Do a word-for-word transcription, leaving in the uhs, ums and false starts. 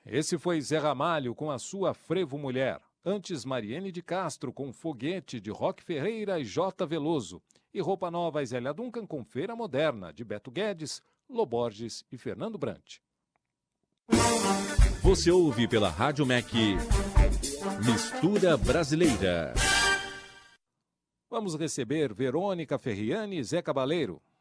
Esse foi Zé Ramalho com a sua Frevo Mulher. Antes, Mariene de Castro com Foguete, de Roque Ferreira e J. Veloso. E Roupa Nova e Zélia Duncan com Feira Moderna, de Beto Guedes, Loborges e Fernando Brant. Você ouve pela Rádio M E C Mistura Brasileira. Vamos receber Verônica Ferriani e Zé Cabaleiro.